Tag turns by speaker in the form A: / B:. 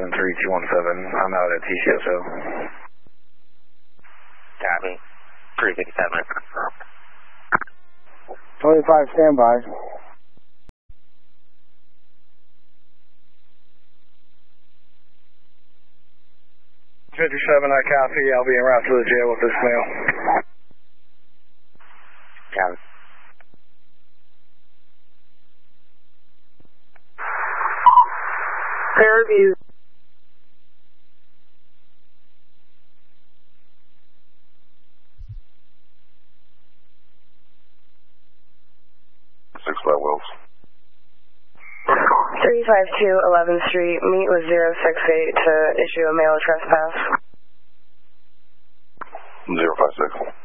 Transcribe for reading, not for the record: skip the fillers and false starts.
A: 73217. I'm out at TCSO.
B: Copy. 357.
C: 25, standby.
A: 57, I copy. I'll be en route to the jail with this mail.
B: Copy.
D: Fairview.
E: Wills.
D: 352 11th Street. Meet with 068 to issue a mail trespass.
E: 056.